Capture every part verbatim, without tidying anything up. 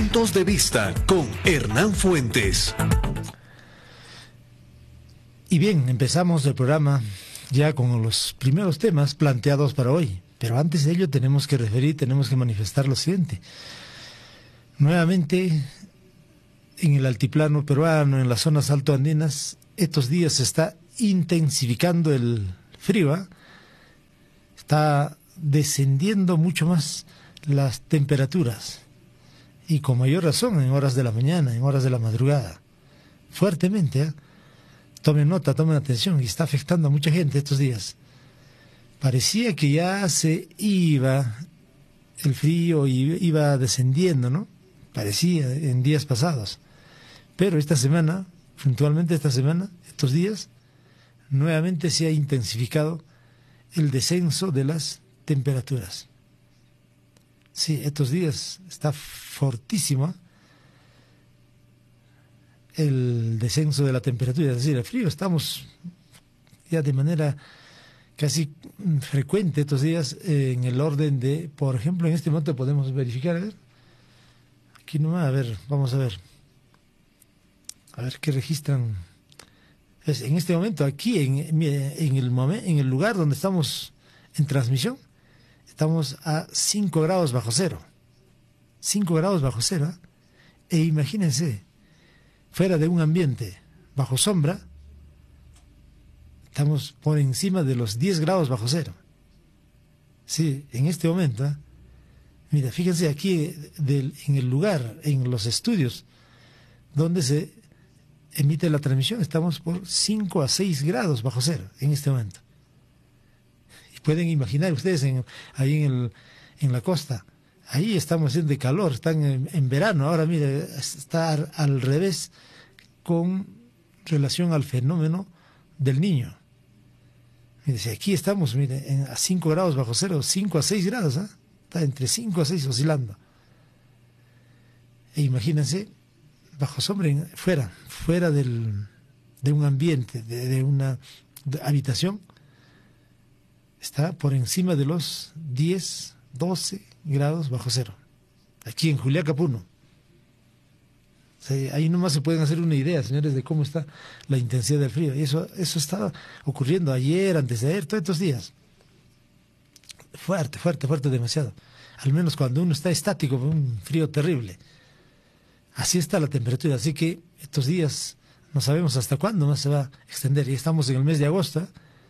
Puntos de Vista con Hernán Fuentes. Y bien, empezamos el programa ya con los primeros temas planteados para hoy. Pero antes de ello tenemos que referir, tenemos que manifestar lo siguiente. Nuevamente, en el altiplano peruano, en las zonas altoandinas, estos días se está intensificando el frío, ¿eh? Está descendiendo mucho más las temperaturas. Y con mayor razón en horas de la mañana, en horas de la madrugada. Fuertemente, ¿eh? Tomen nota, tomen atención, y está afectando a mucha gente estos días. Parecía que ya se iba el frío y iba descendiendo, ¿no? Parecía en días pasados. Pero esta semana, puntualmente esta semana, estos días, nuevamente se ha intensificado el descenso de las temperaturas. Sí, estos días está fortísimo el descenso de la temperatura, es decir, el frío. Estamos ya de manera casi frecuente estos días en el orden de, por ejemplo, en este momento podemos verificar, a ver, aquí nomás, a ver, vamos a ver, a ver qué registran. Es, en este momento, aquí, en, en, el momen, en el lugar donde estamos en transmisión, estamos a cinco grados bajo cero, cinco grados bajo cero, ¿eh? E imagínense, fuera de un ambiente bajo sombra, estamos por encima de los diez grados bajo cero. Sí, en este momento, ¿eh? Mira, fíjense aquí del, en el lugar, en los estudios donde se emite la transmisión, estamos por cinco a seis grados bajo cero en este momento. Y pueden imaginar ustedes en, ahí en, el, en la costa, ahí estamos haciendo de calor, están en, en verano. Ahora mire, está al, al revés con relación al fenómeno del Niño. Mire, si aquí estamos, mire, en, a cinco grados bajo cero, cinco a seis grados, ¿eh? Está entre cinco a seis oscilando. E imagínense, bajo sombra, fuera, fuera del, de un ambiente, de, de una de habitación, está por encima de los diez, doce grados bajo cero. Aquí en Juliaca, Puno. O sea, ahí nomás se pueden hacer una idea, señores, de cómo está la intensidad del frío. Y eso, eso estaba ocurriendo ayer, antes de ayer, todos estos días. Fuerte, fuerte, fuerte, demasiado. Al menos cuando uno está estático, un frío terrible. Así está la temperatura. Así que estos días no sabemos hasta cuándo más se va a extender. Y estamos en el mes de agosto.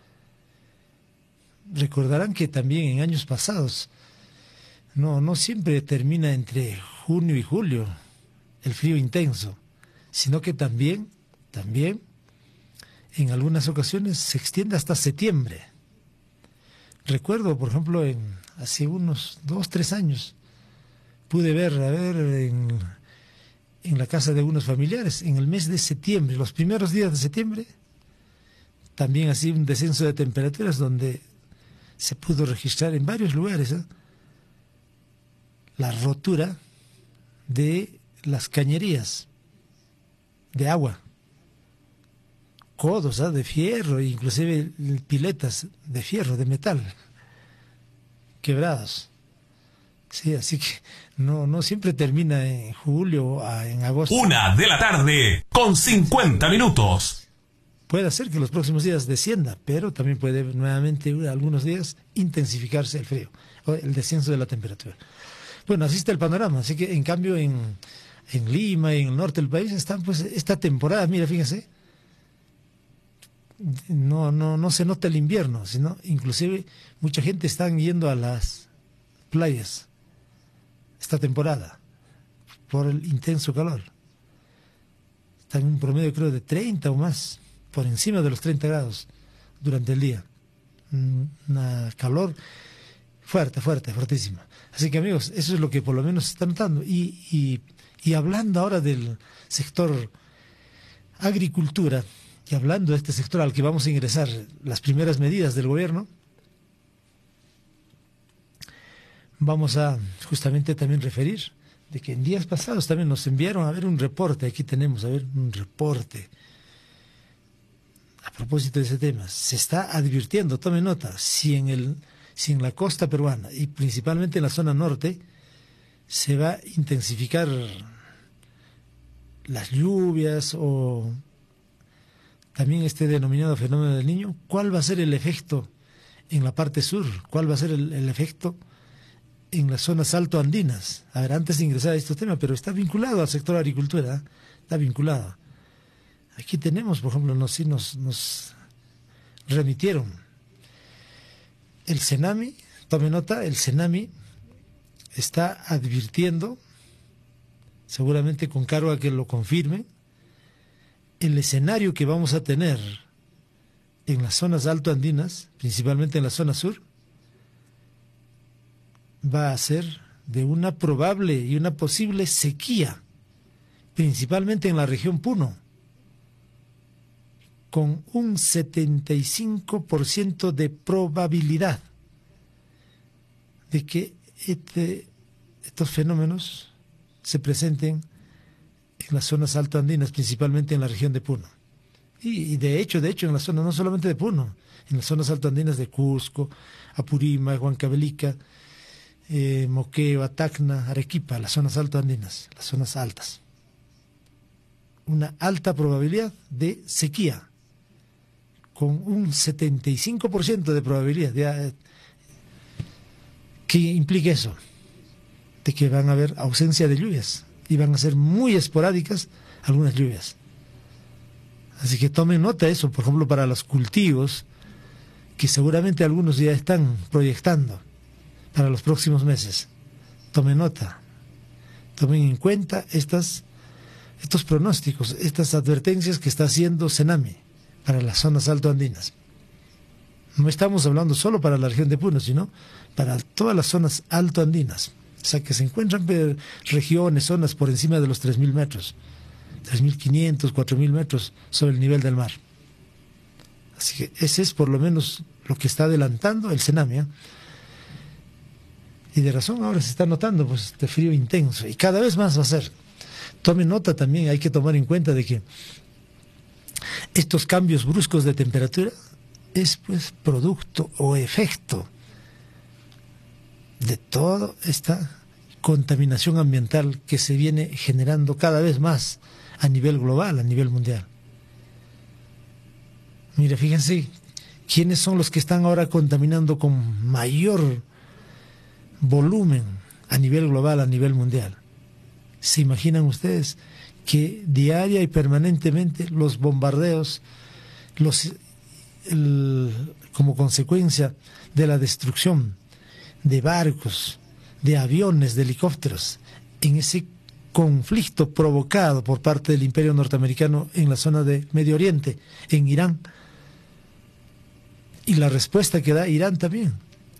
Recordarán que también en años pasados, no, no siempre termina entre junio y julio el frío intenso, sino que también, también en algunas ocasiones se extiende hasta septiembre. Recuerdo, por ejemplo, en hace unos dos, tres años, pude ver, a ver, en, en la casa de algunos familiares, en el mes de septiembre, los primeros días de septiembre, también así un descenso de temperaturas donde se pudo registrar en varios lugares, ¿eh? La rotura de las cañerías de agua, codos, ¿eh? De fierro, inclusive piletas de fierro, de metal, quebrados. Sí, así que no, no siempre termina en julio o en agosto. Una de la tarde con cincuenta minutos. Puede ser que los próximos días descienda, pero también puede nuevamente algunos días intensificarse el frío, o el descenso de la temperatura. Bueno, así está el panorama. Así que en cambio en, en Lima y en el norte del país están pues esta temporada, mira, fíjense, no, no, no se nota el invierno, sino inclusive mucha gente está yendo a las playas esta temporada por el intenso calor. Está en un promedio creo de treinta o más, por encima de los treinta grados durante el día. Una calor fuerte, fuerte, fuertísima. Así que amigos, eso es lo que por lo menos se está notando. Y, y, y hablando ahora del sector agricultura, y hablando de este sector al que vamos a ingresar las primeras medidas del gobierno, vamos a justamente también referir de que en días pasados también nos enviaron a ver un reporte. Aquí tenemos, a ver, un reporte a propósito de ese tema. Se está advirtiendo, tome nota, si en, el, si en la costa peruana y principalmente en la zona norte se va a intensificar las lluvias o también este denominado fenómeno del Niño, ¿cuál va a ser el efecto en la parte sur? ¿Cuál va a ser el, el efecto en las zonas altoandinas? A ver, antes de ingresar a estos temas, pero está vinculado al sector agricultura, ¿eh? Está vinculado. Aquí tenemos, por ejemplo, nos, nos, nos remitieron el CENAMI, tome nota, el CENAMI está advirtiendo, seguramente con cargo a que lo confirme, el escenario que vamos a tener en las zonas altoandinas, principalmente en la zona sur, va a ser de una probable y una posible sequía, principalmente en la región Puno, con un setenta y cinco por ciento de probabilidad de que este, estos fenómenos se presenten en las zonas altoandinas, principalmente en la región de Puno. Y, y de hecho, de hecho, en la zona no solamente de Puno, en las zonas altoandinas de Cusco, Apurímac, Huancavelica, eh, Moquegua, Tacna, Arequipa, las zonas altoandinas, las zonas altas. Una alta probabilidad de sequía, con un setenta y cinco por ciento de probabilidad. De, ¿qué implica eso? De que van a haber ausencia de lluvias y van a ser muy esporádicas algunas lluvias. Así que tomen nota de eso, por ejemplo, para los cultivos, que seguramente algunos ya están proyectando para los próximos meses. Tomen nota, tomen en cuenta estas, estos pronósticos, estas advertencias que está haciendo CENAMI para las zonas altoandinas. No estamos hablando solo para la región de Puno, sino para todas las zonas altoandinas. O sea, que se encuentran regiones, zonas por encima de los tres mil metros, tres mil quinientos, cuatro mil metros sobre el nivel del mar. Así que ese es por lo menos lo que está adelantando el CENAMI, ¿eh? Y de razón ahora se está notando pues este frío intenso, y cada vez más va a ser. Tomen nota también, hay que tomar en cuenta de que estos cambios bruscos de temperatura es pues producto o efecto de toda esta contaminación ambiental que se viene generando cada vez más a nivel global, a nivel mundial. Mira, fíjense, ¿quiénes son los que están ahora contaminando con mayor volumen a nivel global, a nivel mundial? ¿Se imaginan ustedes que diaria y permanentemente los bombardeos, los, el, como consecuencia de la destrucción de barcos, de aviones, de helicópteros, en ese conflicto provocado por parte del Imperio norteamericano en la zona de Medio Oriente, en Irán, y la respuesta que da Irán también,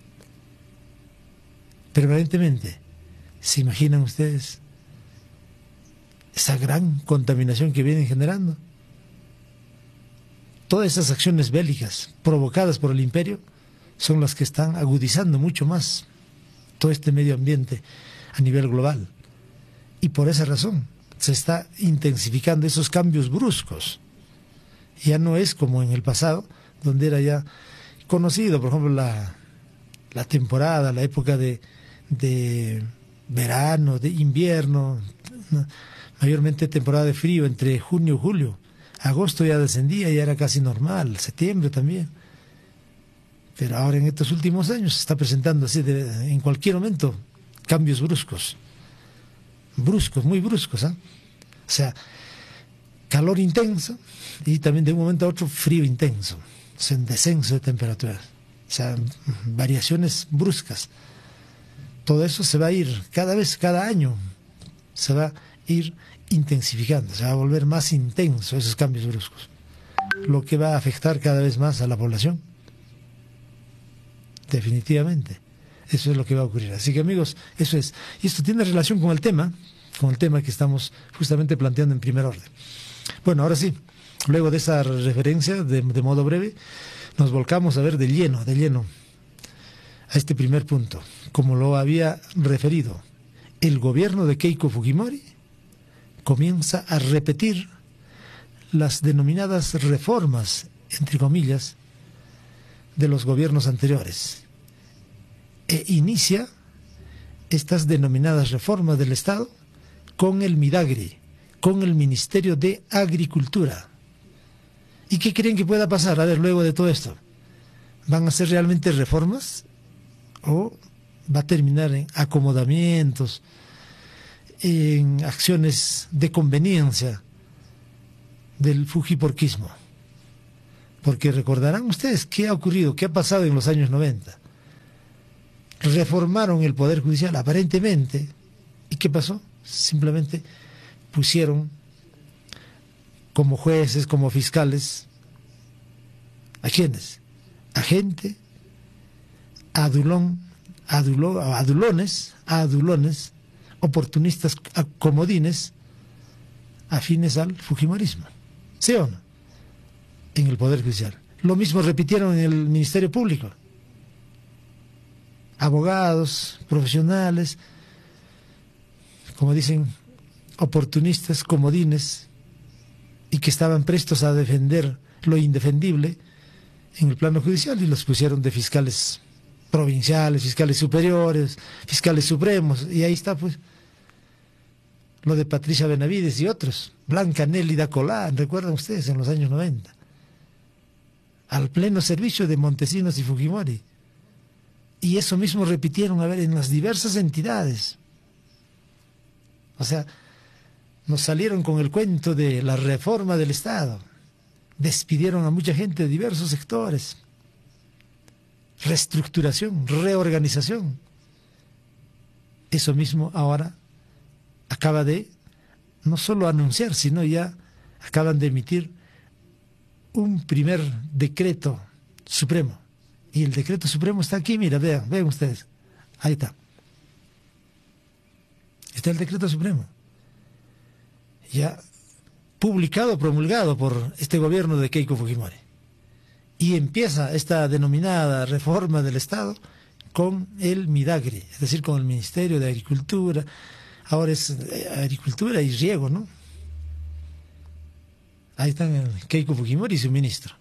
permanentemente? ¿Se imaginan ustedes esa gran contaminación que vienen generando? Todas esas acciones bélicas provocadas por el imperio son las que están agudizando mucho más todo este medio ambiente a nivel global. Y por esa razón se está intensificando esos cambios bruscos. Ya no es como en el pasado, donde era ya conocido, por ejemplo, la, la temporada, la época de, de verano, de invierno, mayormente temporada de frío entre junio y julio. Agosto ya descendía, ya era casi normal, septiembre también. Pero ahora en estos últimos años se está presentando así de, en cualquier momento cambios bruscos, bruscos, muy bruscos, ¿eh? O sea, calor intenso y también de un momento a otro frío intenso, o sea, en descenso de temperatura, o sea, variaciones bruscas. Todo eso se va a ir cada vez, cada año, se va a ir intensificando, se va a volver más intenso esos cambios bruscos, lo que va a afectar cada vez más a la población. Definitivamente, eso es lo que va a ocurrir. Así que, amigos, eso es. Y esto tiene relación con el tema, con el tema que estamos justamente planteando en primer orden. Bueno, ahora sí, luego de esa referencia, de, de modo breve, nos volcamos a ver de lleno, de lleno, a este primer punto. Como lo había referido, el gobierno de Keiko Fujimori comienza a repetir las denominadas reformas, entre comillas, de los gobiernos anteriores, e inicia estas denominadas reformas del Estado con el Midagri, con el Ministerio de Agricultura. ¿Y qué creen que pueda pasar? A ver, luego de todo esto, ¿van a ser realmente reformas o va a terminar en acomodamientos, en acciones de conveniencia del fujiporquismo? Porque recordarán ustedes qué ha ocurrido, qué ha pasado en los años noventa. Reformaron el Poder Judicial aparentemente, ¿y qué pasó? Simplemente pusieron como jueces, como fiscales, ¿a quiénes? A gente, adulón, adulo, adulones, adulones, oportunistas, comodines, afines al fujimorismo. ¿Sí o no? En el Poder Judicial. Lo mismo repitieron en el Ministerio Público. Abogados, profesionales, como dicen, oportunistas, comodines, y que estaban prestos a defender lo indefendible en el plano judicial, y los pusieron de fiscales provinciales, fiscales superiores, fiscales supremos, y ahí está pues lo de Patricia Benavides y otros, Blanca Nélida Colán, recuerdan ustedes, en los años noventa, al pleno servicio de Montesinos y Fujimori. Y eso mismo repitieron, a ver, en las diversas entidades. O sea, nos salieron con el cuento de la reforma del Estado. Despidieron a mucha gente de diversos sectores. Reestructuración, reorganización. Eso mismo ahora acaba de no solo anunciar, sino ya acaban de emitir un primer decreto supremo. Y el decreto supremo está aquí, mira, vean, vean ustedes. Ahí está. Está el decreto supremo. Ya publicado, promulgado por este gobierno de Keiko Fujimori. Y empieza esta denominada reforma del Estado con el Midagri, es decir, con el Ministerio de Agricultura. Ahora es Agricultura y Riego, ¿no? Ahí están Keiko Fujimori y su ministro.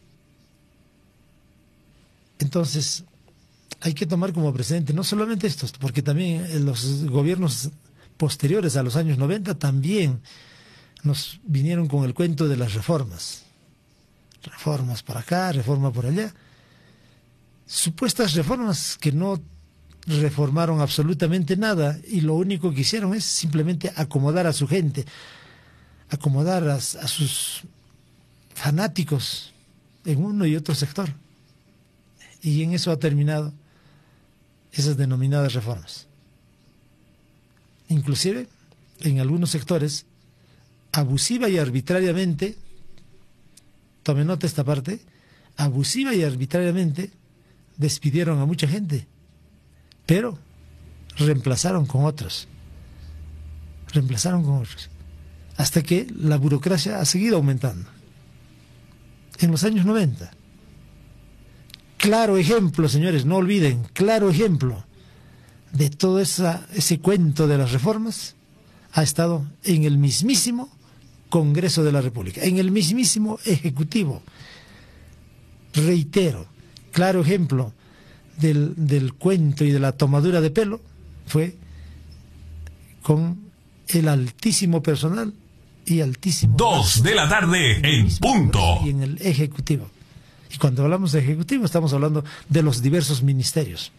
Entonces, hay que tomar como precedente no solamente estos, porque también los gobiernos posteriores a los años noventa también nos vinieron con el cuento de las reformas. Reformas por acá, reforma por allá. Supuestas reformas que no reformaron absolutamente nada y lo único que hicieron es simplemente acomodar a su gente, acomodar a, a sus fanáticos en uno y otro sector. Y en eso ha terminado esas denominadas reformas. Inclusive, en algunos sectores, abusiva y arbitrariamente, tome nota esta parte, abusiva y arbitrariamente despidieron a mucha gente, pero reemplazaron con otros, reemplazaron con otros, hasta que la burocracia ha seguido aumentando. En los años noventa, claro ejemplo, señores, no olviden, claro ejemplo de todo esa, ese cuento de las reformas ha estado en el mismísimo Congreso de la República, en el mismísimo Ejecutivo. Reitero, claro ejemplo del, del cuento y de la tomadura de pelo fue con el altísimo personal y altísimo... Dos de la tarde en punto. Y en el Ejecutivo. Y cuando hablamos de Ejecutivo estamos hablando de los diversos ministerios.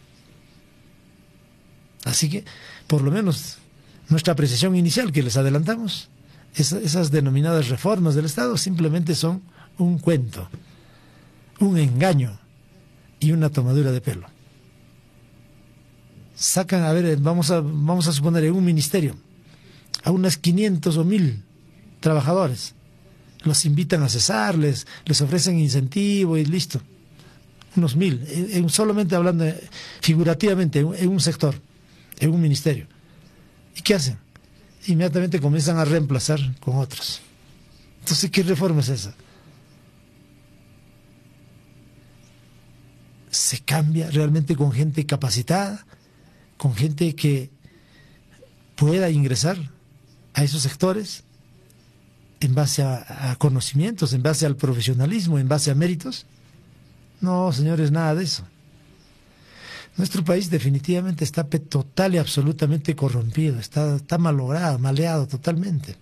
Así que, por lo menos, nuestra apreciación inicial que les adelantamos, esas, esas denominadas reformas del Estado simplemente son un cuento, un engaño y una tomadura de pelo. Sacan, a ver, vamos a, vamos a suponer en un ministerio a unas quinientos o mil trabajadores. Los invitan a cesarles, les ofrecen incentivo y listo. Unos mil, en, solamente hablando figurativamente, en, en un sector, en un ministerio. ¿Y qué hacen? Inmediatamente comienzan a reemplazar con otros. Entonces, ¿qué reforma es esa? Se cambia realmente con gente capacitada, con gente que pueda ingresar a esos sectores en base a, a conocimientos, en base al profesionalismo, en base a méritos. No, señores, nada de eso. Nuestro país definitivamente está total y absolutamente corrompido, está, está malogrado, maleado totalmente.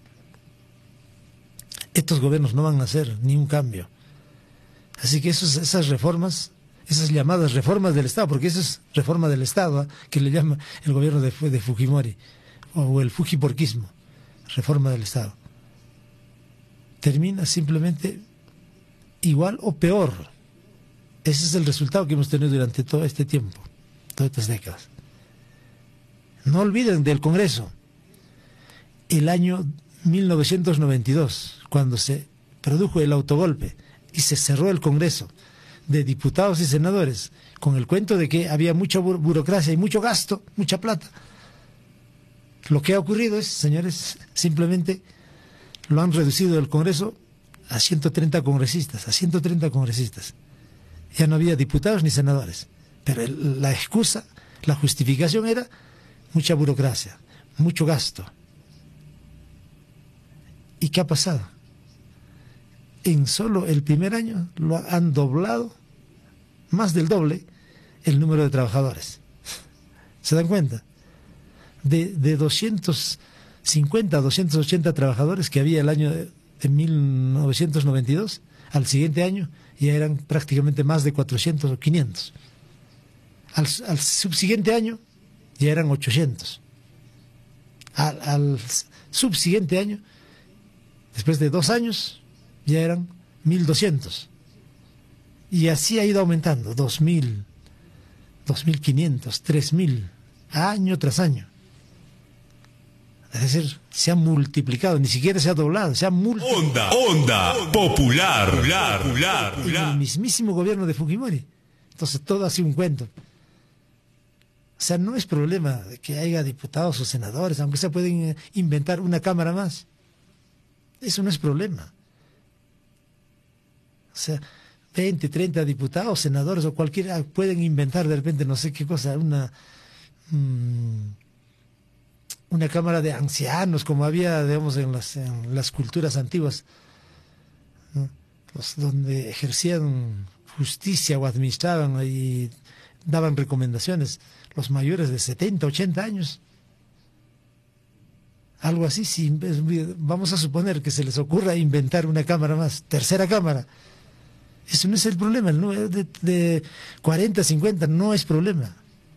Estos gobiernos no van a hacer ni un cambio. Así que esos, esas reformas, esas llamadas reformas del Estado, porque eso es reforma del Estado, ¿eh? que le llama el gobierno de, de Fujimori, o el fujiporquismo, reforma del Estado, termina simplemente igual o peor. Ese es el resultado que hemos tenido durante todo este tiempo, todas estas décadas. No olviden del Congreso. El año mil novecientos noventa y dos, cuando se produjo el autogolpe y se cerró el Congreso de diputados y senadores, con el cuento de que había mucha buro burocracia y mucho gasto, mucha plata. Lo que ha ocurrido es, señores, simplemente lo han reducido el Congreso a ciento treinta congresistas, a ciento treinta congresistas. Ya no había diputados ni senadores. Pero el, la excusa, la justificación era mucha burocracia, mucho gasto. ¿Y qué ha pasado? En solo el primer año lo han doblado, más del doble, el número de trabajadores. ¿Se dan cuenta? De, de doscientos cincuenta a doscientos ochenta trabajadores que había el año de, de mil novecientos noventa y dos, al siguiente año ya eran prácticamente más de cuatrocientos o quinientos. Al, al subsiguiente año ya eran ochocientos. Al, al subsiguiente año, después de dos años, ya eran mil doscientos. Y así ha ido aumentando, dos mil, dos mil quinientos, tres mil, año tras año. Es decir, se ha multiplicado, ni siquiera se ha doblado, se ha multiplicado. Onda, onda, popular, popular, popular, En popular. el mismísimo gobierno de Fujimori. Entonces todo ha sido un cuento. O sea, no es problema de que haya diputados o senadores, aunque se pueden inventar una cámara más. Eso no es problema. O sea, veinte, treinta diputados, senadores o cualquiera pueden inventar de repente no sé qué cosa, una... Mmm, una cámara de ancianos, como había, digamos, en las, en las culturas antiguas, ¿no? Los, donde ejercían justicia o administraban y daban recomendaciones los mayores de setenta, ochenta años. Algo así, si vamos a suponer que se les ocurra inventar una cámara más, tercera cámara. Eso no es el problema, el número de, de cuarenta, cincuenta no es problema.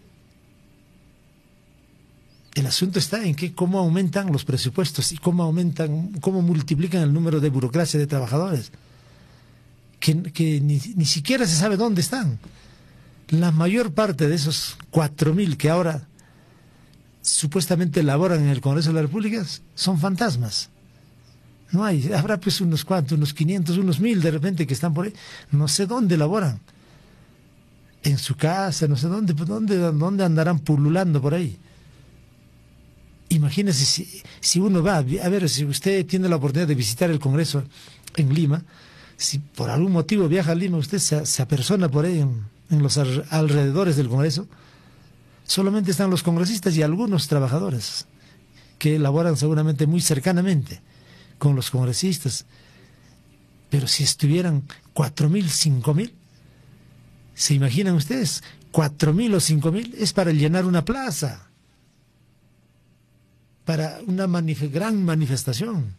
El asunto está en que cómo aumentan los presupuestos y cómo aumentan, cómo multiplican el número de burocracia de trabajadores, que, que ni, ni siquiera se sabe dónde están. La mayor parte de esos cuatro mil que ahora supuestamente laboran en el Congreso de la República son fantasmas. No hay, habrá pues unos cuantos, unos quinientos, unos mil de repente que están por ahí, no sé dónde laboran. En su casa, no sé dónde, dónde, dónde andarán pululando por ahí. Imagínese si, si uno va, a ver, si usted tiene la oportunidad de visitar el Congreso en Lima, si por algún motivo viaja a Lima, usted se, se apersona por ahí en, en los alrededores del Congreso, solamente están los congresistas y algunos trabajadores que laboran seguramente muy cercanamente con los congresistas. Pero si estuvieran cuatro mil, cinco mil, ¿se imaginan ustedes? Cuatro mil o cinco mil es para llenar una plaza, para una manif gran manifestación.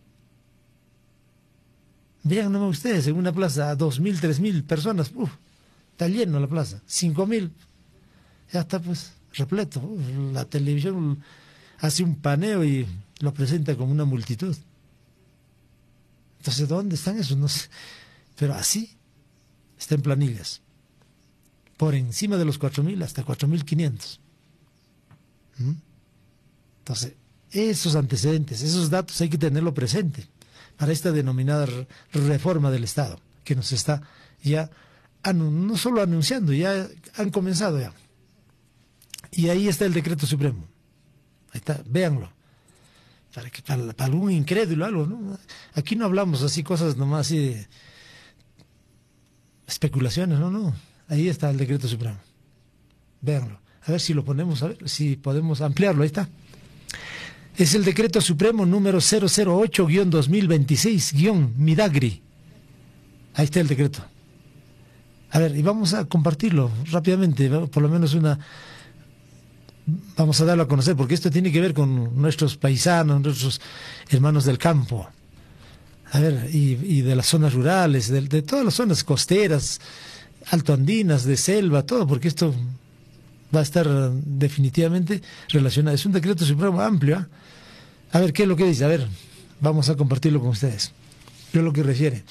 Vean nomás ustedes, en una plaza a dos mil, tres mil personas, uf, está lleno la plaza. Cinco mil, ya está pues repleto. Uf, la televisión hace un paneo y lo presenta como una multitud. Entonces, ¿dónde están esos? No sé. Pero así está en planillas. Por encima de los cuatro mil hasta cuatro mil quinientos. ¿Mm? Entonces, esos antecedentes, esos datos hay que tenerlo presente para esta denominada reforma del Estado, que nos está ya, no solo anunciando, ya han comenzado ya. Y ahí está el decreto supremo. Ahí está, véanlo. Para, que, para, para algún incrédulo algo, ¿no? Aquí no hablamos así cosas nomás así de especulaciones, no, no. Ahí está el decreto supremo. Véanlo. A ver si lo ponemos, a ver si podemos ampliarlo. Ahí está. Es el decreto supremo número cero cero ocho guión dos mil veintiséis guión Midagri. Ahí está el decreto. A ver, y vamos a compartirlo rápidamente, por lo menos una... Vamos a darlo a conocer, porque esto tiene que ver con nuestros paisanos, nuestros hermanos del campo. A ver, y, y de las zonas rurales, de, de todas las zonas costeras, altoandinas, de selva, todo, porque esto va a estar definitivamente relacionado. Es un decreto supremo amplio, ¿eh? A ver, ¿qué es lo que dice? A ver, vamos a compartirlo con ustedes. ¿Qué es lo que refiere?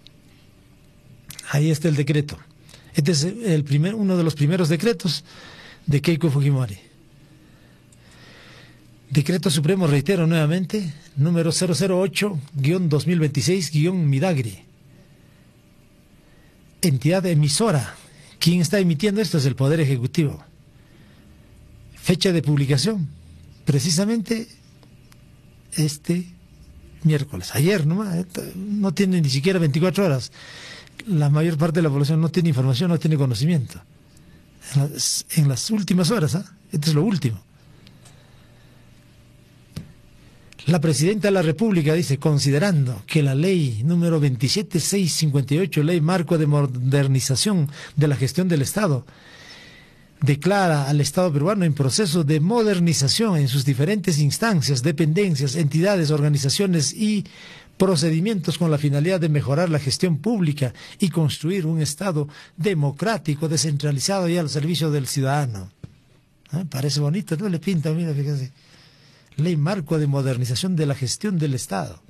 Ahí está el decreto. Este es el primer, uno de los primeros decretos de Keiko Fujimori. Decreto Supremo, reitero nuevamente, número cero cero ocho guión dos mil veintiséis guión Midagri. Entidad emisora. ¿Quién está emitiendo esto? Es el Poder Ejecutivo. Fecha de publicación, precisamente este miércoles. Ayer nomás, no tiene ni siquiera veinticuatro horas. La mayor parte de la población no tiene información, no tiene conocimiento. En las, en las últimas horas, ¿eh? Esto es lo último. La Presidenta de la República dice, considerando que la ley número veintisiete mil seiscientos cincuenta y ocho, ley marco de modernización de la gestión del Estado, declara al Estado peruano en proceso de modernización en sus diferentes instancias, dependencias, entidades, organizaciones y procedimientos con la finalidad de mejorar la gestión pública y construir un Estado democrático, descentralizado y al servicio del ciudadano. ¿Eh? Parece bonito, ¿no? Le pinta, mira, fíjense. Ley marco de modernización de la gestión del Estado.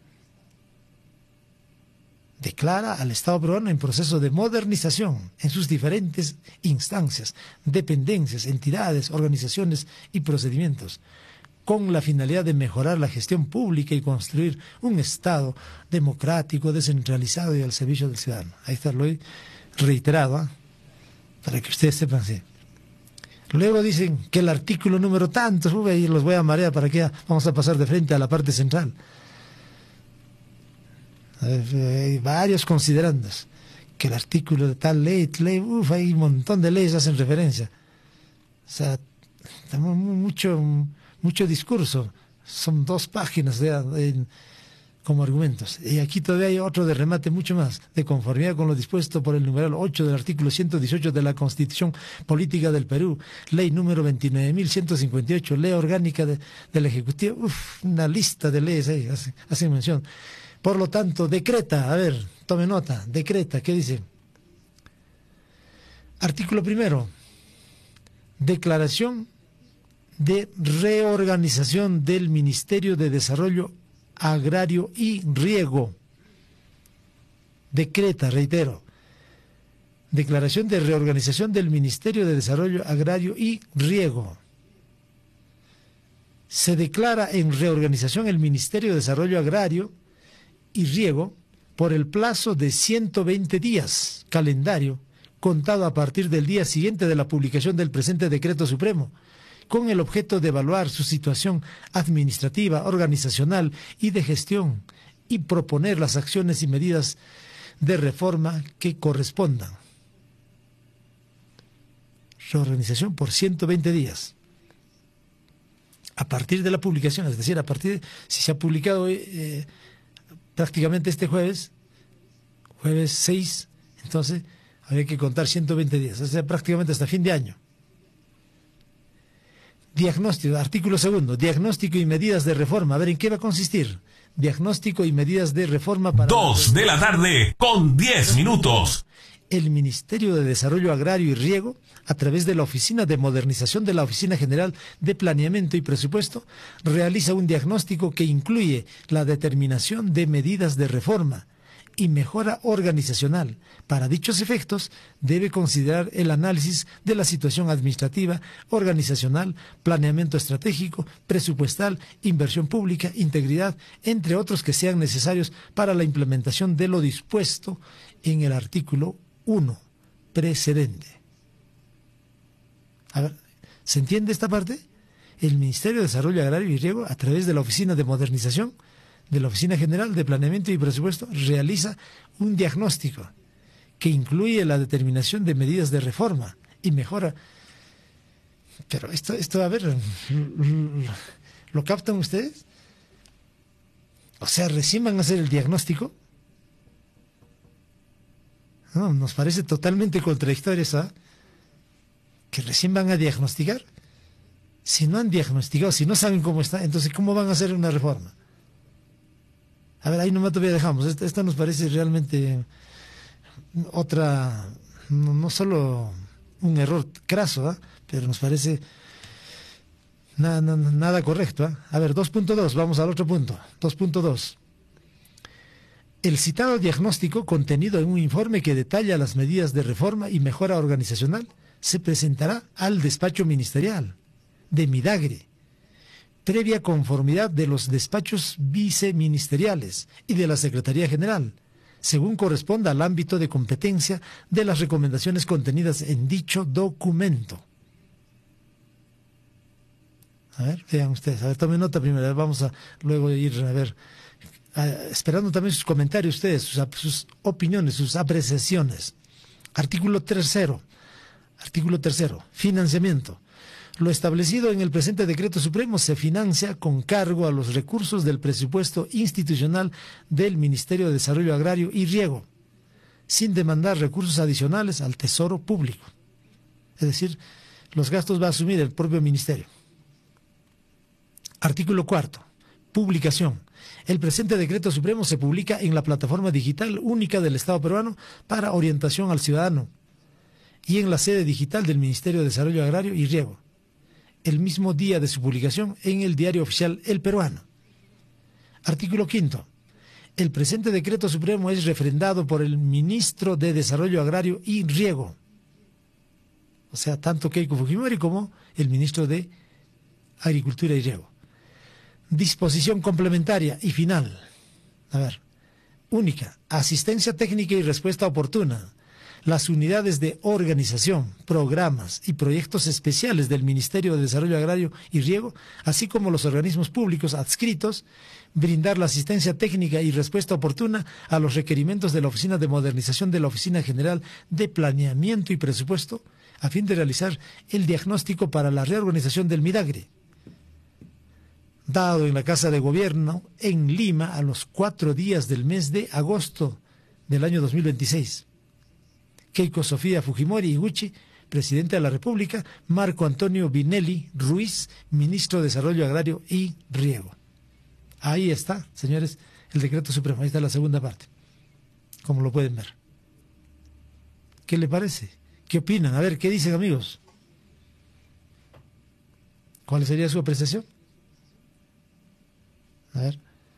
Declara al Estado peruano en proceso de modernización en sus diferentes instancias, dependencias, entidades, organizaciones y procedimientos, con la finalidad de mejorar la gestión pública y construir un Estado democrático, descentralizado y al servicio del ciudadano. Ahí está, lo he reiterado, ¿eh? Para que ustedes sepan, sí. Luego dicen que el artículo número tantos, uy, ahí los voy a marear para que vamos a pasar de frente a la parte central. Hay varios considerandos que el artículo de tal ley, ley, uf, hay un montón de leyes que hacen referencia. O sea, tenemos mucho, mucho discurso. Son dos páginas de, de, como argumentos. Y aquí todavía hay otro de remate mucho más, de conformidad con lo dispuesto por el numeral ocho del artículo ciento dieciocho de la Constitución Política del Perú, ley número veintinueve mil ciento cincuenta y ocho, ley orgánica de, del Ejecutivo. Uf, una lista de leyes ahí, hace, hace mención. Por lo tanto, decreta, a ver, tome nota, decreta, ¿qué dice? Artículo primero, declaración de reorganización del Ministerio de Desarrollo Agrario y Riego. Decreta, reitero, declaración de reorganización del Ministerio de Desarrollo Agrario y Riego. Se declara en reorganización el Ministerio de Desarrollo Agrario y Riego por el plazo de ciento veinte días, calendario, contado a partir del día siguiente de la publicación del presente decreto supremo, con el objeto de evaluar su situación administrativa, organizacional y de gestión, y proponer las acciones y medidas de reforma que correspondan. Reorganización por ciento veinte días. A partir de la publicación, es decir, a partir de, si se ha publicado eh, prácticamente este jueves, jueves seis, entonces habría que contar ciento veinte días, o sea, prácticamente hasta fin de año. Diagnóstico, artículo segundo, diagnóstico y medidas de reforma. A ver, ¿en qué va a consistir? Diagnóstico y medidas de reforma para... Dos de la tarde con diez minutos. El Ministerio de Desarrollo Agrario y Riego, a través de la Oficina de Modernización de la Oficina General de Planeamiento y Presupuesto, realiza un diagnóstico que incluye la determinación de medidas de reforma y mejora organizacional. Para dichos efectos, debe considerar el análisis de la situación administrativa, organizacional, planeamiento estratégico, presupuestal, inversión pública, integridad, entre otros que sean necesarios para la implementación de lo dispuesto en el artículo uno precedente. A ver, ¿se entiende esta parte? El Ministerio de Desarrollo Agrario y Riego, a través de la Oficina de Modernización de la Oficina General de Planeamiento y Presupuesto, realiza un diagnóstico que incluye la determinación de medidas de reforma y mejora. Pero esto, esto a ver, ¿lo captan ustedes? O sea, recién van a hacer el diagnóstico. No, nos parece totalmente contradictorio eso, ¿eh? Que recién van a diagnosticar. Si no han diagnosticado, si no saben cómo está, entonces ¿cómo van a hacer una reforma? A ver, ahí nomás todavía dejamos. Esta, esta nos parece realmente otra, no, no solo un error craso, ¿eh? Pero nos parece nada, nada, nada correcto, ¿eh? A ver, dos punto dos, vamos al otro punto. dos punto dos. El citado diagnóstico, contenido en un informe que detalla las medidas de reforma y mejora organizacional, se presentará al despacho ministerial de Midagre, previa conformidad de los despachos viceministeriales y de la Secretaría General, según corresponda al ámbito de competencia de las recomendaciones contenidas en dicho documento. A ver, vean ustedes, a ver, tomen nota primero, vamos a luego ir a ver, a, esperando también sus comentarios ustedes, sus, sus opiniones, sus apreciaciones. Artículo tercero, artículo tercero, financiamiento. Lo establecido en el presente decreto supremo se financia con cargo a los recursos del presupuesto institucional del Ministerio de Desarrollo Agrario y Riego, sin demandar recursos adicionales al Tesoro Público. Es decir, los gastos va a asumir el propio Ministerio. Artículo cuarto. Publicación. El presente decreto supremo se publica en la plataforma digital única del Estado peruano para orientación al ciudadano y en la sede digital del Ministerio de Desarrollo Agrario y Riego, el mismo día de su publicación en el diario oficial El Peruano. Artículo quinto. El presente decreto supremo es refrendado por el Ministro de Desarrollo Agrario y Riego, o sea, tanto Keiko Fujimori como el Ministro de Agricultura y Riego. Disposición complementaria y final. A ver, única, asistencia técnica y respuesta oportuna. Las unidades de organización, programas y proyectos especiales del Ministerio de Desarrollo Agrario y Riego, así como los organismos públicos adscritos, brindar la asistencia técnica y respuesta oportuna a los requerimientos de la Oficina de Modernización de la Oficina General de Planeamiento y Presupuesto, a fin de realizar el diagnóstico para la reorganización del Midagre, dado en la Casa de Gobierno en Lima a los cuatro días del mes de agosto del año dos mil veintiséis. Keiko Sofía Fujimori Iguchi, Presidente de la República; Marco Antonio Vinelli Ruiz, Ministro de Desarrollo Agrario y Riego. Ahí está, señores, el decreto supremo. Ahí está la segunda parte, como lo pueden ver. ¿Qué le parece? ¿Qué opinan? A ver, ¿qué dicen, amigos? ¿Cuál sería su apreciación? A ver.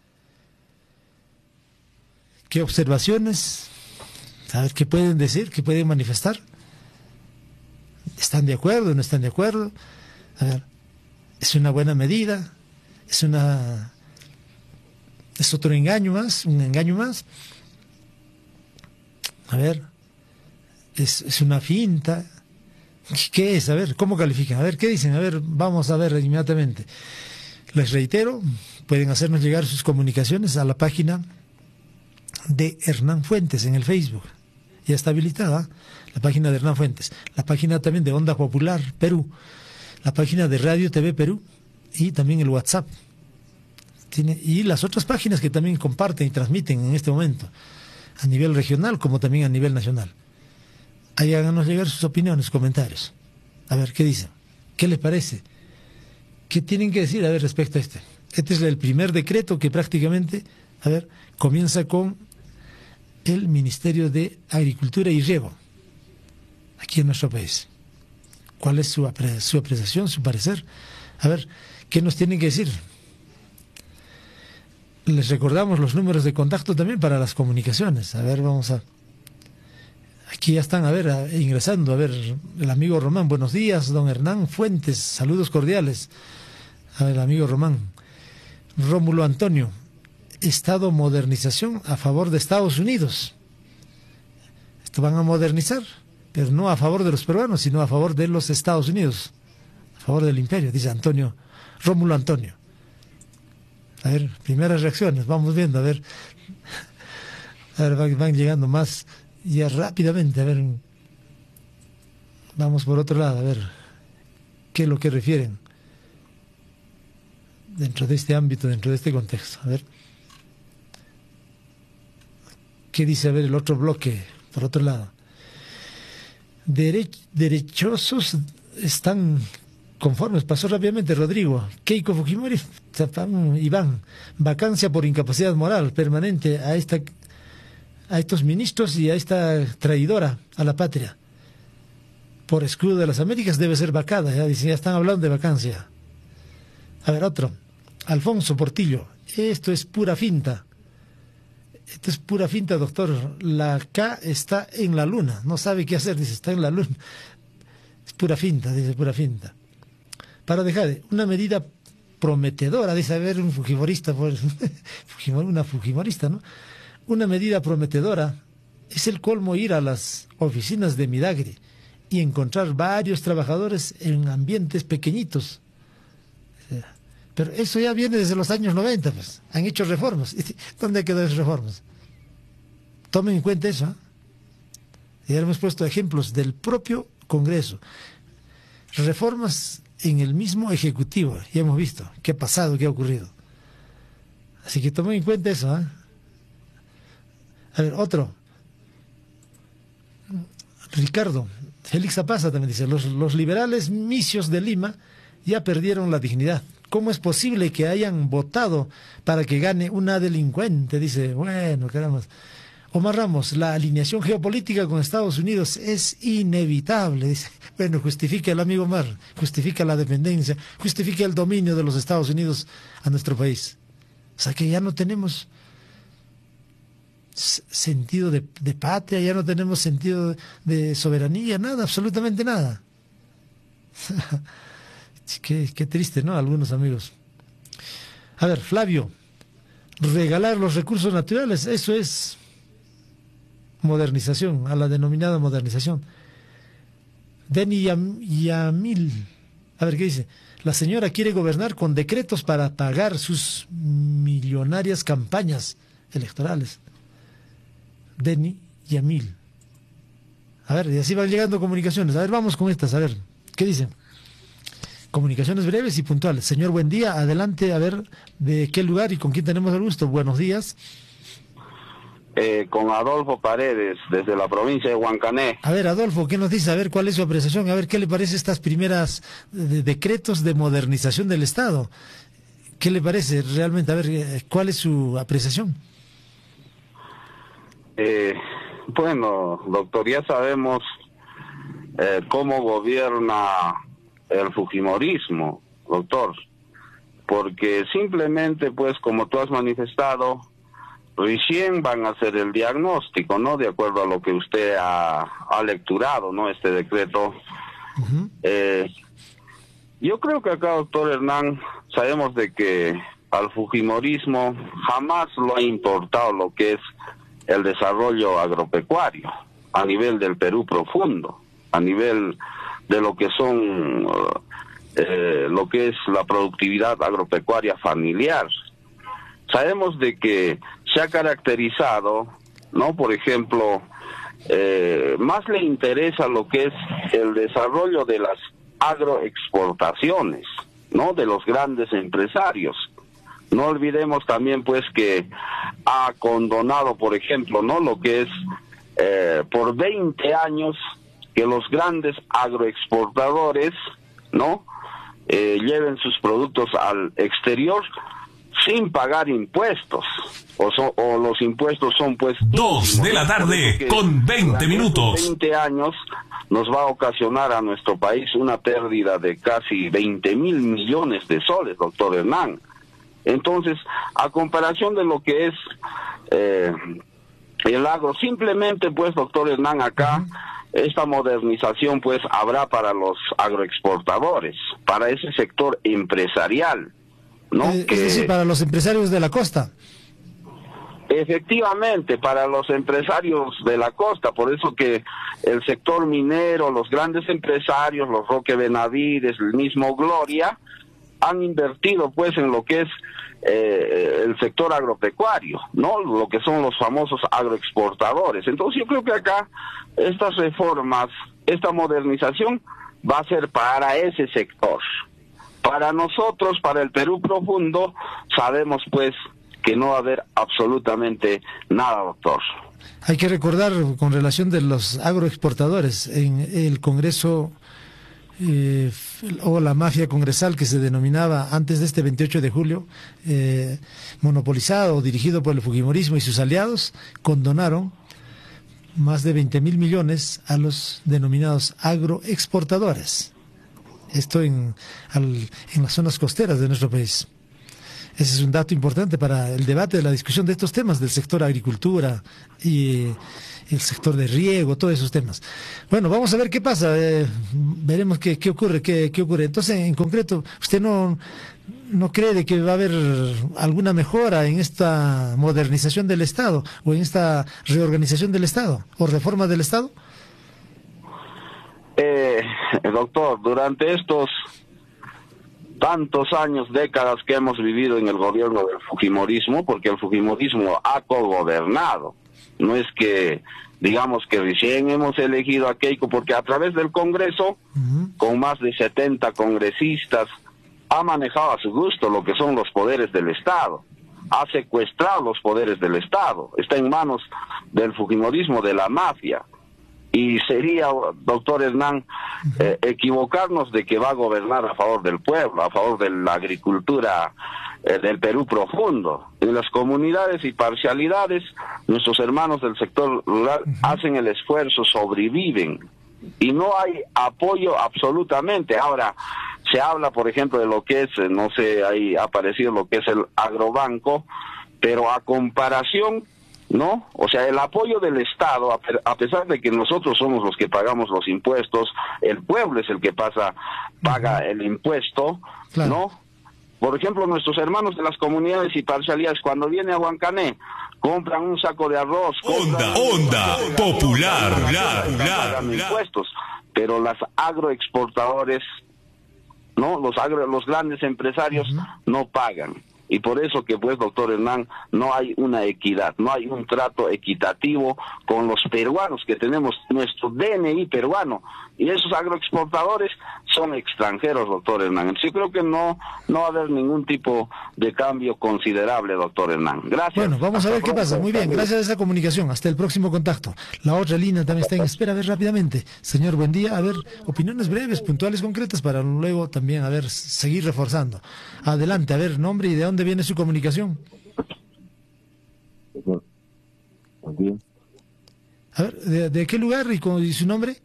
¿Qué observaciones? A ver, ¿qué pueden decir? ¿Qué pueden manifestar? ¿Están de acuerdo? ¿No están de acuerdo? A ver, ¿es una buena medida? ¿Es una... es otro engaño más? ¿Un engaño más? A ver, ¿es, es una finta? ¿Qué es? A ver, ¿cómo califican? A ver, ¿qué dicen? A ver, vamos a ver inmediatamente. Les reitero, pueden hacernos llegar sus comunicaciones a la página de Hernán Fuentes en el Facebook. Ya está habilitada la página de Hernán Fuentes, la página también de Onda Popular Perú, la página de Radio T V Perú y también el WhatsApp. Tiene, y las otras páginas que también comparten y transmiten en este momento, a nivel regional como también a nivel nacional. Ahí háganos llegar sus opiniones, comentarios. A ver, ¿qué dicen? ¿Qué les parece? ¿Qué tienen que decir, a ver, respecto a este? Este es el primer decreto que prácticamente, a ver, comienza con el Ministerio de Agricultura y Riego, aquí en nuestro país. ¿Cuál es su, apre su apreciación, su parecer? A ver, ¿qué nos tienen que decir? Les recordamos los números de contacto también para las comunicaciones. A ver, vamos a... Aquí ya están, a ver, a, ingresando, a ver, el amigo Román. Buenos días, don Hernán Fuentes, saludos cordiales. A ver, el amigo Román. Rómulo Antonio, Estado modernización a favor de Estados Unidos. Esto van a modernizar, pero no a favor de los peruanos, sino a favor de los Estados Unidos, a favor del imperio, dice Antonio, Rómulo Antonio. A ver, primeras reacciones, vamos viendo, a ver, a ver, van, van llegando más ya rápidamente, a ver, vamos por otro lado, a ver, qué es lo que refieren dentro de este ámbito, dentro de este contexto, a ver. ¿Qué dice, a ver, el otro bloque por otro lado. Derech, derechosos están conformes. Pasó rápidamente, Rodrigo. Keiko Fujimori, Iván, vacancia por incapacidad moral permanente a esta a estos ministros y a esta traidora a la patria. Por escudo de las Américas debe ser vacada, ya dicen, ya están hablando de vacancia. A ver, otro. Alfonso Portillo, esto es pura finta. Esto es pura finta, doctor. La K está en la luna, no sabe qué hacer, dice, está en la luna. Es pura finta, dice, pura finta. Para dejar una medida prometedora, dice, a ver, un fujimorista, pues, una fujimorista, ¿no? Una medida prometedora es el colmo ir a las oficinas de Midagri y encontrar varios trabajadores en ambientes pequeñitos. Pero eso ya viene desde los años noventa, pues. Han hecho reformas. ¿Dónde quedó esas reformas? Tomen en cuenta eso, ¿eh? Ya hemos puesto ejemplos del propio Congreso. Reformas en el mismo Ejecutivo. Ya hemos visto qué ha pasado, qué ha ocurrido. Así que tomen en cuenta eso, ¿eh? A ver, otro. Ricardo, Félix Zapasa también dice, los, los liberales misios de Lima ya perdieron la dignidad. ¿Cómo es posible que hayan votado para que gane una delincuente? Dice, bueno, caramba. Omar Ramos, la alineación geopolítica con Estados Unidos es inevitable. Dice, bueno, justifica el amigo Omar, justifica la dependencia, justifica el dominio de los Estados Unidos a nuestro país. O sea que ya no tenemos sentido de, de patria, ya no tenemos sentido de soberanía, nada, absolutamente nada. Qué, qué triste, ¿no? Algunos amigos. A ver, Flavio, regalar los recursos naturales, eso es modernización, a la denominada modernización. Deni Yam, Yamil, a ver qué dice. La señora quiere gobernar con decretos para pagar sus millonarias campañas electorales. Deni Yamil. A ver, y así van llegando comunicaciones. A ver, vamos con estas, a ver, ¿qué dicen? Comunicaciones breves y puntuales. Señor, buen día. Adelante, a ver, ¿de qué lugar y con quién tenemos el gusto? Buenos días. Eh, con Adolfo Paredes, desde la provincia de Huancané. A ver, Adolfo, ¿qué nos dice? A ver, ¿cuál es su apreciación? A ver, ¿qué le parece estas primeras de decretos de modernización del Estado? ¿Qué le parece realmente? A ver, ¿cuál es su apreciación? Eh, bueno, doctor, ya sabemos eh, cómo gobierna el fujimorismo, doctor, porque simplemente, pues, como tú has manifestado, recién van a hacer el diagnóstico, ¿no? De acuerdo a lo que usted ha, ha lecturado, ¿no? Este decreto. Uh-huh. Eh, yo creo que acá, doctor Hernán, sabemos de que al fujimorismo jamás lo ha importado lo que es el desarrollo agropecuario a nivel del Perú profundo, a nivel de lo que son eh, lo que es la productividad agropecuaria familiar. Sabemos de que se ha caracterizado, ¿no? Por ejemplo, eh, más le interesa lo que es el desarrollo de las agroexportaciones, ¿no? De los grandes empresarios. No olvidemos también, pues, que ha condonado, por ejemplo, ¿no? Lo que es eh, por veinte años que los grandes agroexportadores, ¿no? Eh, lleven sus productos al exterior sin pagar impuestos, o, so, o los impuestos son, pues, dos de la tarde con veinte minutos. veinte años nos va a ocasionar a nuestro país una pérdida de casi veinte mil millones de soles, doctor Hernán. Entonces, a comparación de lo que es eh, el agro, simplemente, pues, doctor Hernán, acá esta modernización, pues, habrá para los agroexportadores, para ese sector empresarial, ¿no? Eh, que, es decir, para los empresarios de la costa. Efectivamente, para los empresarios de la costa, por eso que el sector minero, los grandes empresarios, los Roque Benavides, el mismo Gloria, han invertido, pues, en lo que es eh, el sector agropecuario, ¿no? Lo que son los famosos agroexportadores. Entonces yo creo que acá estas reformas, esta modernización va a ser para ese sector. Para nosotros, para el Perú profundo, sabemos, pues, que no va a haber absolutamente nada, doctor. Hay que recordar con relación de los agroexportadores en el Congreso eh, o la mafia congresal que se denominaba antes de este veintiocho de julio, eh, monopolizado o dirigido por el fujimorismo y sus aliados, condonaron más de veinte mil millones a los denominados agroexportadores. Esto en, al, en las zonas costeras de nuestro país. Ese es un dato importante para el debate, la discusión de estos temas del sector agricultura y eh, el sector de riego, todos esos temas. Bueno, vamos a ver qué pasa, eh, veremos qué, qué ocurre, qué, qué ocurre. Entonces, en concreto, ¿usted no, no cree de que va a haber alguna mejora en esta modernización del Estado o en esta reorganización del Estado o reforma del Estado? Eh, doctor, durante estos tantos años, décadas que hemos vivido en el gobierno del fujimorismo, porque el fujimorismo ha cogobernado, no es que digamos que recién hemos elegido a Keiko, porque a través del Congreso, uh-huh. con más de setenta congresistas, ha manejado a su gusto lo que son los poderes del Estado, ha secuestrado los poderes del Estado, está en manos del fujimorismo, de la mafia. Y sería, doctor Hernán, eh, equivocarnos de que va a gobernar a favor del pueblo, a favor de la agricultura eh, del Perú profundo. En las comunidades y parcialidades, nuestros hermanos del sector rural uh-huh. hacen el esfuerzo, sobreviven. Y no hay apoyo absolutamente. Ahora, se habla, por ejemplo, de lo que es, no sé, ahí ha aparecido lo que es el agrobanco, pero a comparación... ¿no? O sea, el apoyo del Estado, a pesar de que nosotros somos los que pagamos los impuestos, el pueblo es el que pasa, paga el impuesto, claro. ¿no? Por ejemplo, nuestros hermanos de las comunidades y parcialidades, cuando viene a Huancané, compran un saco de arroz, onda, onda, popular, popular, pagan impuestos, pero las agroexportadores, ¿no? Los agro, los grandes empresarios uh-huh. no pagan. Y por eso que, pues, doctor Hernán, no hay una equidad, no hay un trato equitativo con los peruanos, que tenemos nuestro D N I peruano, y esos agroexportadores son extranjeros, doctor Hernán. Entonces, yo creo que no, no va a haber ningún tipo de cambio considerable, doctor Hernán. Gracias. Bueno, vamos a ver qué pasa. Muy bien, gracias a esa comunicación. Hasta el próximo contacto. La otra línea también está en espera. A ver, rápidamente. Señor, buen día. A ver, opiniones breves, puntuales, concretas, para luego también, a ver, seguir reforzando. Adelante, a ver, nombre y de dónde viene su comunicación. Buen día. A ver, ¿de, de qué lugar y, con, y su nombre?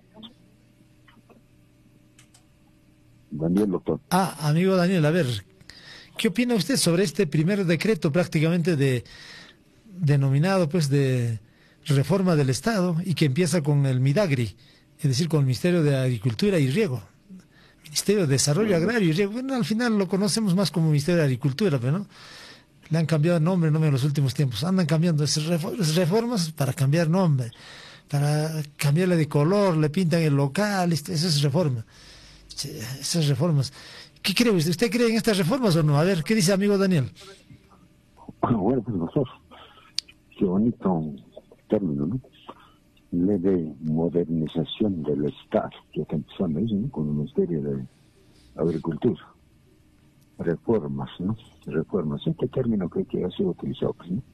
Daniel, doctor. Ah, amigo Daniel, a ver, ¿qué opina usted sobre este primer decreto prácticamente de denominado pues de reforma del Estado y que empieza con el Midagri, es decir, con el Ministerio de Agricultura y Riego, Ministerio de Desarrollo Agrario y Riego? Bueno, al final lo conocemos más como Ministerio de Agricultura, pero no, le han cambiado nombre, no en los últimos tiempos, andan cambiando esas reformas para cambiar nombre, para cambiarle de color, le pintan el local, eso es reforma. Esas reformas. ¿Qué cree usted? ¿Usted cree en estas reformas o no? A ver, ¿qué dice amigo Daniel? Bueno, pues nosotros, qué bonito término, ¿no? Ley de modernización del Estado, que está empezando ahí, ¿no? Con el Ministerio de Agricultura. Reformas, ¿no? Reformas. Este término creo que ha sido utilizado, pues, ¿no?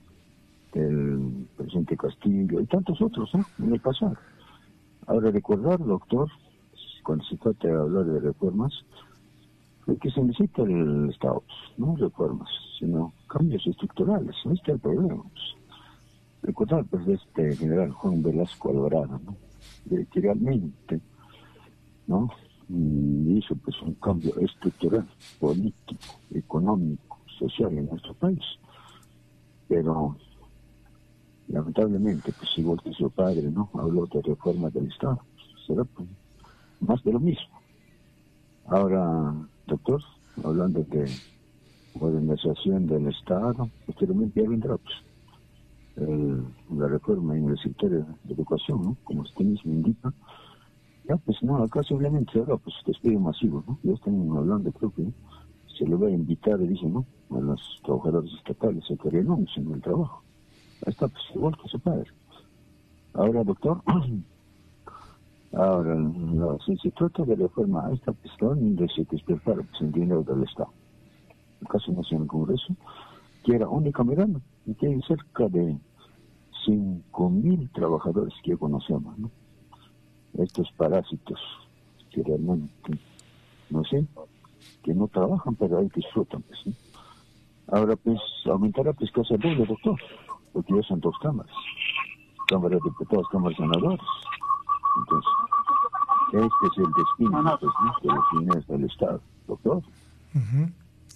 El presidente Castillo y tantos otros, ¿no? En el pasado. Ahora recordar, doctor, cuando se trata de hablar de reformas, lo que se necesita el Estado, no reformas, sino cambios estructurales. Este es el problema. Recordar, pues, de este general Juan Velasco Alvarado, ¿no? De que realmente, ¿no? Y hizo, pues, un cambio estructural, político, económico, social en nuestro país. Pero, lamentablemente, pues, igual que su padre, ¿no? Habló de reformas del Estado. Será, pues, más de lo mismo. Ahora, doctor, hablando de modernización del Estado, posteriormente ya vendrá pues, el, la reforma en el sector de, de educación, ¿no? Como usted mismo indica. Ya, pues no, acá simplemente ahora, pues despido masivo, ¿no? Ya están hablando, creo que se le va a invitar, dicen, ¿no? A los trabajadores estatales a que renuncien al trabajo. Ahí está, pues igual que su padre. Ahora, doctor, Ahora, no, si se trata de reforma a esta cuestión, de se despierta pues, el dinero del Estado. En caso nacional del Congreso, que era unicameral, y que hay cerca de cinco mil trabajadores que conocemos, ¿no? Estos parásitos que realmente, no sé, que no trabajan, pero ahí disfrutan, pues, ¿no? Ahora, pues, aumentará pues casa doble, doctor, porque ya son dos cámaras, Cámara de Diputados, Cámara de Senadores. Entonces, este es el destino, pues, ¿no?, de los dineros del Estado, doctor. Uh-huh.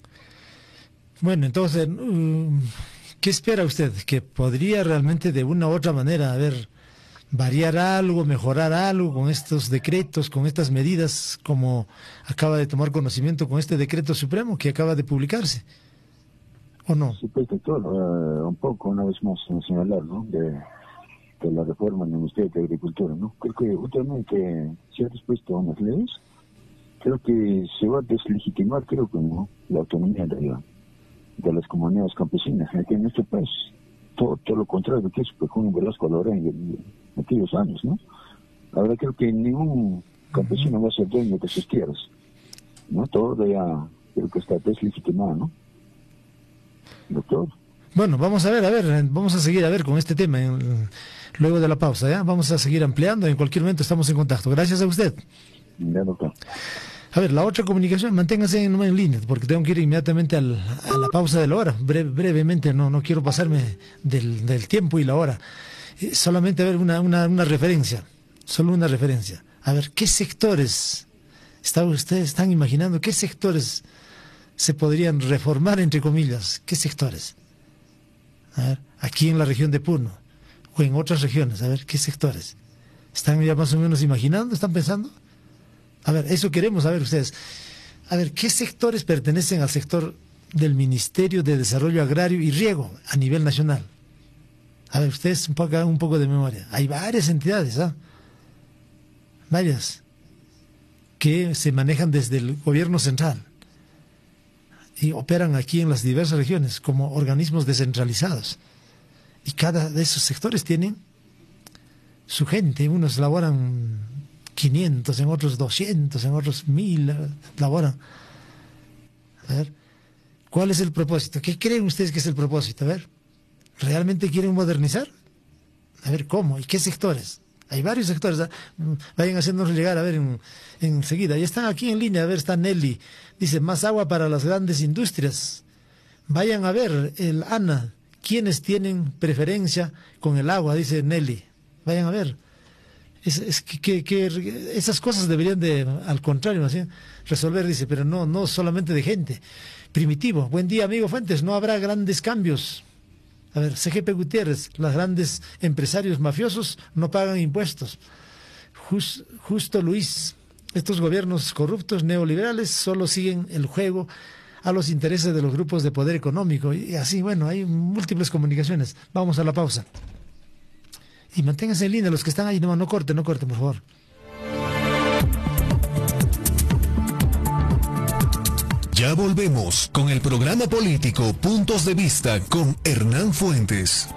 Bueno, entonces, ¿qué espera usted? ¿Que podría realmente de una u otra manera, a ver, variar algo, mejorar algo con estos decretos, con estas medidas, como acaba de tomar conocimiento con este decreto supremo que acaba de publicarse? ¿O no? Sí, pues, doctor, uh, un poco, una vez más, señalar, ¿no?, de, de la reforma en el Ministerio de Agricultura, ¿no? Creo que últimamente se ha dispuesto a unas leyes, creo que se va a deslegitimar, creo que no, la autonomía de, la, de las comunidades campesinas aquí en este país. Todo, todo lo contrario que eso con Velasco Lorén en aquellos años, ¿no? Ahora creo que ningún campesino va a ser dueño de sus tierras, ¿no? Todo ya creo que está deslegitimado, ¿no? Doctor. Bueno, vamos a ver, a ver, vamos a seguir a ver con este tema en, luego de la pausa, ¿ya? Vamos a seguir ampliando, en cualquier momento estamos en contacto. Gracias a usted. Ya, doctor. A ver, la otra comunicación, manténgase en, en línea, porque tengo que ir inmediatamente al, a la pausa de la hora. Bre, brevemente, no no quiero pasarme del, del tiempo y la hora. Eh, solamente a ver una, una, una referencia, solo una referencia. A ver, ¿qué sectores está, ustedes están imaginando? ¿Qué sectores se podrían reformar, entre comillas? ¿Qué sectores? A ver, aquí en la región de Puno o en otras regiones, a ver, ¿qué sectores? ¿Están ya más o menos imaginando? ¿Están pensando? A ver, eso queremos saber ustedes. A ver, ¿qué sectores pertenecen al sector del Ministerio de Desarrollo Agrario y Riego a nivel nacional? A ver, ustedes un poco, un poco de memoria. Hay varias entidades, ¿ah? Varias, que se manejan desde el gobierno central y operan aquí en las diversas regiones como organismos descentralizados. Y cada de esos sectores tienen su gente. Unos laboran quinientos, en otros doscientos, en otros mil laboran. A ver, ¿cuál es el propósito? ¿Qué creen ustedes que es el propósito? A ver, ¿realmente quieren modernizar? A ver, ¿cómo? ¿Y qué sectores? Hay varios sectores. ¿eh? Vayan haciéndonos llegar, a ver, en, enseguida. Ya están aquí en línea, a ver, está Nelly. Dice, más agua para las grandes industrias. Vayan a ver, el ANA, ¿quiénes tienen preferencia con el agua? Dice Nelly. Vayan a ver. Es, es que, que, que esas cosas deberían de, al contrario, ¿no? ¿Sí? resolver, dice, pero no, no solamente de gente. Primitivo, buen día, amigo Fuentes, no habrá grandes cambios. A ver, C G P Gutiérrez, los grandes empresarios mafiosos no pagan impuestos. Just, justo Luis, estos gobiernos corruptos neoliberales solo siguen el juego a los intereses de los grupos de poder económico. Y así, bueno, hay múltiples comunicaciones. Vamos a la pausa. Y manténganse en línea los que están ahí, no, no corten, no corten, por favor. Ya volvemos con el programa político Puntos de Vista con Hernán Fuentes.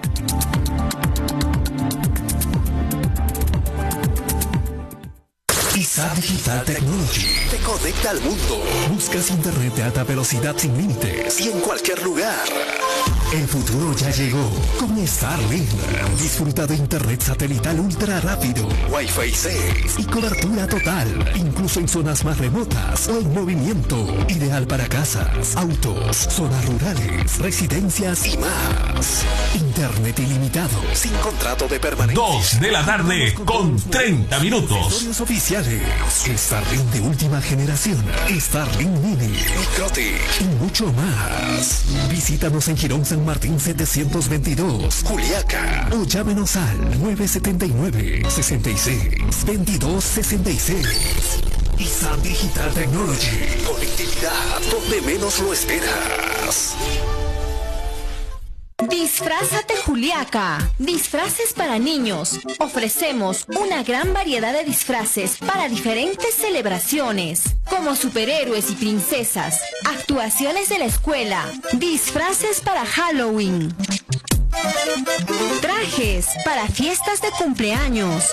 I S A Digital Technology te conecta al mundo. Buscas internet de alta velocidad sin límites y en cualquier lugar. El futuro ya llegó con Starlink. Disfruta de internet satelital ultra rápido, Wi-Fi seis y cobertura total, incluso en zonas más remotas o en movimiento. Ideal para casas, autos, zonas rurales, residencias y más. Internet ilimitado, sin contrato de permanencia. Dos de la tarde con treinta minutos. Accesorios oficiales. Starlink de última generación. Starlink Mini, Microtic y mucho más. Visítanos en Girón San Martín setecientos veintidós, Juliaca, o llámenos al nueve siete nueve, seis seis, veintidós sesenta y seis. I S A Digital Technology. Conectividad donde menos lo esperas. Disfrázate Juliaca. Disfraces para niños. Ofrecemos una gran variedad de disfraces para diferentes celebraciones, como superhéroes y princesas, actuaciones de la escuela, disfraces para Halloween, trajes para fiestas de cumpleaños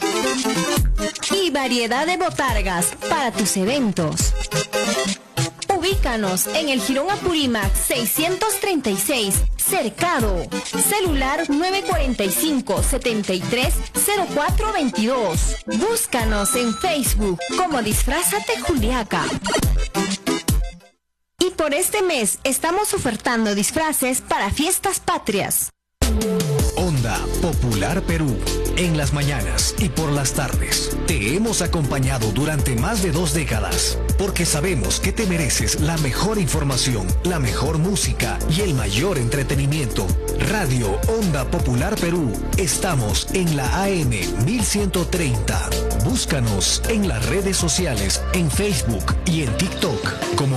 y variedad de botargas para tus eventos. Ubícanos en el Jirón Apurímac seiscientos treinta y seis, Cercado. Celular nueve cuatro cinco, siete tres cero cuatro dos dos. Búscanos en Facebook como Disfrázate Juliaca. Y por este mes estamos ofertando disfraces para fiestas patrias. Onda Popular Perú, en las mañanas y por las tardes. Te hemos acompañado durante más de dos décadas, porque sabemos que te mereces la mejor información, la mejor música y el mayor entretenimiento. Radio Onda Popular Perú, estamos en la A M mil ciento treinta. Búscanos en las redes sociales, en Facebook y en TikTok como